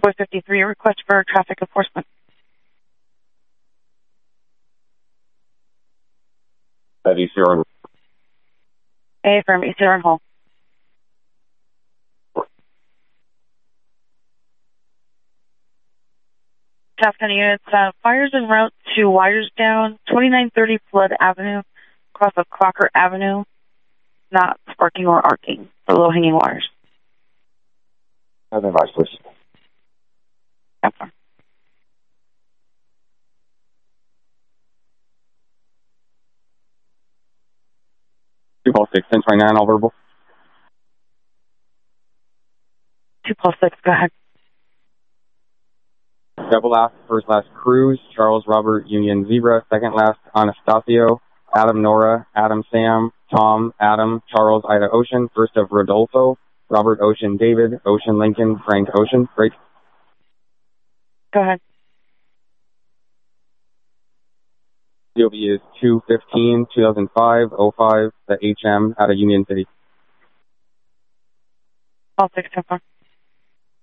Boy 53, a request for traffic enforcement. At ECR. A from ECR and Hall. Task County units, fires en route to wires down, 2930 Flood Avenue, across of Crocker Avenue, not sparking or arcing for low-hanging wires. Have advice, please. That's fine. Two call 6, 1029, all verbal. 2+6, go ahead. Double last, first last Cruz, Charles Robert Union Zebra, second last Anastasio, Adam Nora, Adam Sam, Tom, Adam, Charles Ida Ocean, first of Rodolfo, Robert Ocean David, Ocean Lincoln, Frank Ocean, break. Go ahead. COV is 2/15/2005, 05, the HM out of Union City. All 6 so far.